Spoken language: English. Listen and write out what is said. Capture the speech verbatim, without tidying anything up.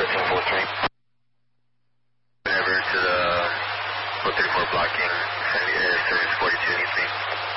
thirteen four three. Ever to the four thirty-four blocking, San Diego, service forty-two needs me.